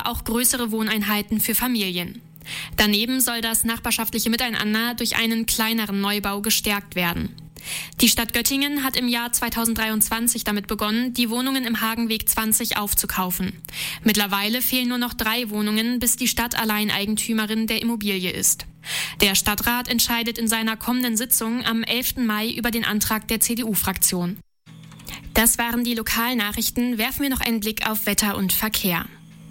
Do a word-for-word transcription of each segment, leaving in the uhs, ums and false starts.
aber auch größere Wohneinheiten für Familien. Daneben soll das nachbarschaftliche Miteinander durch einen kleineren Neubau gestärkt werden. Die Stadt Göttingen hat im Jahr zweitausenddreiundzwanzig damit begonnen, die Wohnungen im Hagenweg zwanzig aufzukaufen. Mittlerweile fehlen nur noch drei Wohnungen, bis die Stadt Alleineigentümerin der Immobilie ist. Der Stadtrat entscheidet in seiner kommenden Sitzung am elften Mai über den Antrag der C D U-Fraktion. Das waren die Lokalnachrichten. Werfen wir noch einen Blick auf Wetter und Verkehr.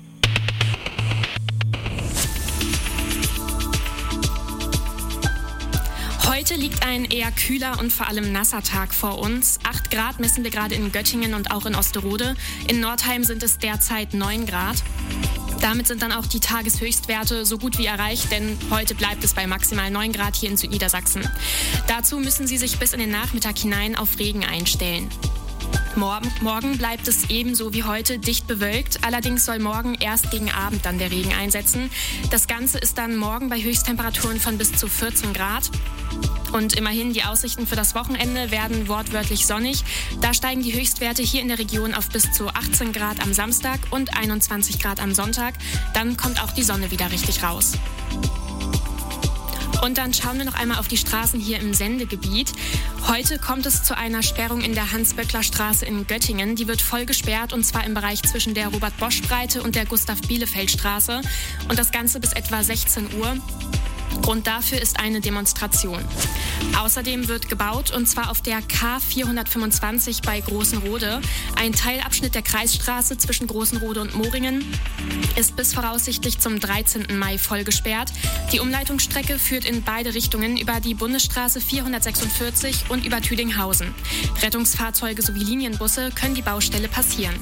Heute liegt ein eher kühler und vor allem nasser Tag vor uns. acht Grad messen wir gerade in Göttingen und auch in Osterode. In Nordheim sind es derzeit neun Grad. Damit sind dann auch die Tageshöchstwerte so gut wie erreicht, denn heute bleibt es bei maximal neun Grad hier in Südniedersachsen. Dazu müssen Sie sich bis in den Nachmittag hinein auf Regen einstellen. Morgen, morgen bleibt es ebenso wie heute dicht bewölkt. Allerdings soll morgen erst gegen Abend dann der Regen einsetzen. Das Ganze ist dann morgen bei Höchsttemperaturen von bis zu vierzehn Grad. Und immerhin, die Aussichten für das Wochenende werden wortwörtlich sonnig. Da steigen die Höchstwerte hier in der Region auf bis zu achtzehn Grad am Samstag und einundzwanzig Grad am Sonntag. Dann kommt auch die Sonne wieder richtig raus. Und dann schauen wir noch einmal auf die Straßen hier im Sendegebiet. Heute kommt es zu einer Sperrung in der Hans-Böckler-Straße in Göttingen. Die wird voll gesperrt und zwar im Bereich zwischen der Robert-Bosch-Breite und der Gustav-Bielefeld-Straße. Und das Ganze bis etwa sechzehn Uhr. Grund dafür ist eine Demonstration. Außerdem wird gebaut, und zwar auf der K vierhundertfünfundzwanzig bei Großenrode. Ein Teilabschnitt der Kreisstraße zwischen Großenrode und Moringen ist bis voraussichtlich zum dreizehnten Mai voll gesperrt. Die Umleitungsstrecke führt in beide Richtungen über die Bundesstraße vierhundertsechsundvierzig und über Tüdinghausen. Rettungsfahrzeuge sowie Linienbusse können die Baustelle passieren.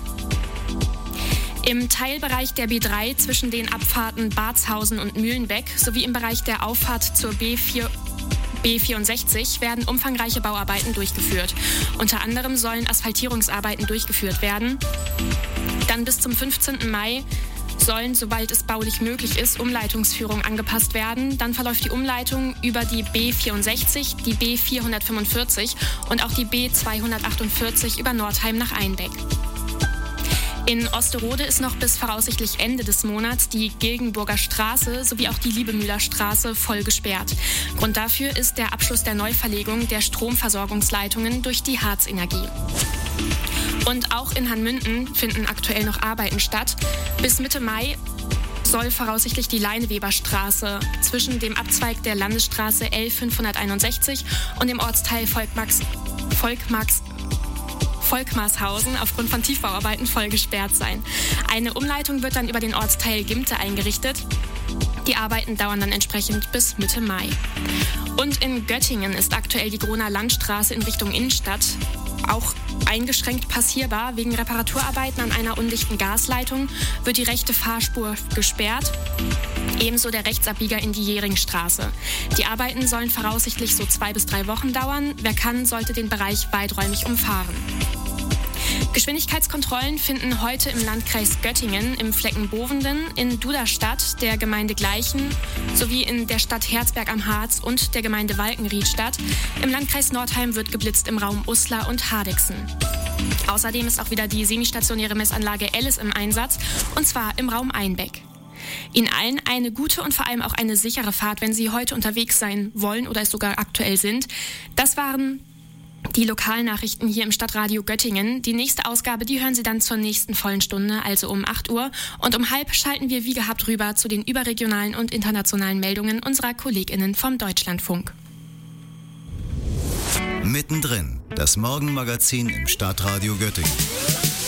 Im Teilbereich der B drei zwischen den Abfahrten Barzhausen und Mühlenbeck sowie im Bereich der Auffahrt zur B vier, B vierundsechzig werden umfangreiche Bauarbeiten durchgeführt. Unter anderem sollen Asphaltierungsarbeiten durchgeführt werden. Dann bis zum fünfzehnten Mai sollen, sobald es baulich möglich ist, Umleitungsführungen angepasst werden. Dann verläuft die Umleitung über die B vierundsechzig, die B vierhundertfünfundvierzig und auch die B zweihundertachtundvierzig über Nordheim nach Einbeck. In Osterode ist noch bis voraussichtlich Ende des Monats die Gilgenburger Straße sowie auch die Liebemühler Straße voll gesperrt. Grund dafür ist der Abschluss der Neuverlegung der Stromversorgungsleitungen durch die Harzenergie. Und auch in Hanmünden finden aktuell noch Arbeiten statt. Bis Mitte Mai soll voraussichtlich die Leineweberstraße zwischen dem Abzweig der Landesstraße L fünfhunderteinundsechzig und dem Ortsteil Volkmax, Volkmax Volkmarshausen aufgrund von Tiefbauarbeiten voll gesperrt sein. Eine Umleitung wird dann über den Ortsteil Gimte eingerichtet. Die Arbeiten dauern dann entsprechend bis Mitte Mai. Und in Göttingen ist aktuell die Groner Landstraße in Richtung Innenstadt auch eingeschränkt passierbar. Wegen Reparaturarbeiten an einer undichten Gasleitung wird die rechte Fahrspur gesperrt. Ebenso der Rechtsabbieger in die Jähringstraße. Die Arbeiten sollen voraussichtlich so zwei bis drei Wochen dauern. Wer kann, sollte den Bereich weiträumig umfahren. Geschwindigkeitskontrollen finden heute im Landkreis Göttingen, im Flecken Bovenden, in Duderstadt, der Gemeinde Gleichen, sowie in der Stadt Herzberg am Harz und der Gemeinde Walkenried statt. Im Landkreis Nordheim wird geblitzt im Raum Uslar und Hardegsen. Außerdem ist auch wieder die semistationäre Messanlage Ellis im Einsatz, und zwar im Raum Einbeck. Ihnen allen eine gute und vor allem auch eine sichere Fahrt, wenn Sie heute unterwegs sein wollen oder es sogar aktuell sind. Das waren die Lokalnachrichten hier im Stadtradio Göttingen. Die nächste Ausgabe, die hören Sie dann zur nächsten vollen Stunde, also um acht Uhr. Und um halb schalten wir wie gehabt rüber zu den überregionalen und internationalen Meldungen unserer KollegInnen vom Deutschlandfunk. Mittendrin, das Morgenmagazin im Stadtradio Göttingen.